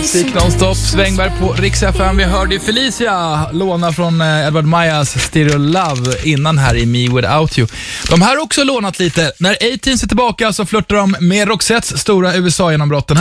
Musik nonstop, Svängberg på Rix FM. Vi hörde Felicia låna från Edward Mayas Stereo Love innan här i Me Without You. De här har också lånat lite. När A-Teens är tillbaka så flörtar de med Roxettes stora USA-genombrotten här.